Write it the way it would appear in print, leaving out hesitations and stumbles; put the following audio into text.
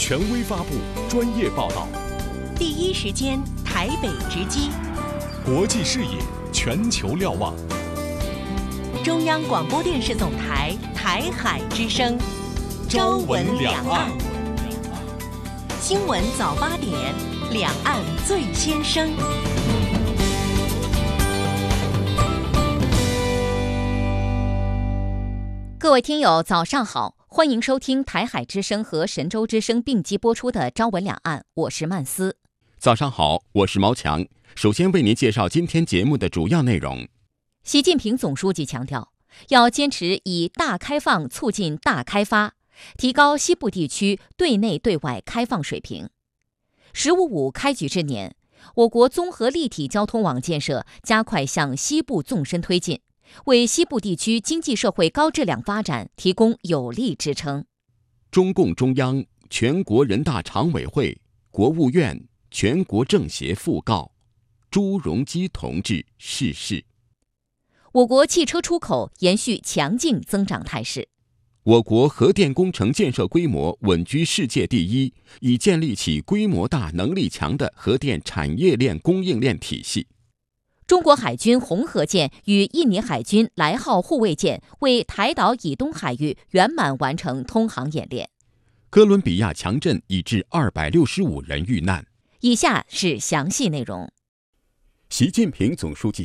权威发布，专业报道， 第一时间台北直击， 国际视野，全球瞭望。 中央广播电视总台台海之声，朝闻两岸。新闻早8点，两岸最先声。 各位听友，早上好，欢迎收听台海之声和神州之声并机播出的《朝闻两岸》，我是曼斯。 早上好，我是毛强。首先为您介绍今天节目的主要内容。 习近平总书记强调，要坚持以大开放促进大开发，提高西部地区对内对外开放水平。“15+5”开局之年，我国综合立体交通网建设加快向西部纵深推进，为西部地区经济社会高质量发展提供有力支撑。 中共中央、全国人大常委会、国务院、全国政协讣告朱镕基同志逝世。 我国汽车出口延续强劲增长态势。 我国核电工程建设规模稳居世界第一，已建立起规模大、能力强的核电产业链供应链体系。 中国海军红河舰与印尼海军来号护卫舰为台岛以东海域圆满完成通航演练。 哥伦比亚强震已致265人遇难。 以下是详细内容。 习近平总书记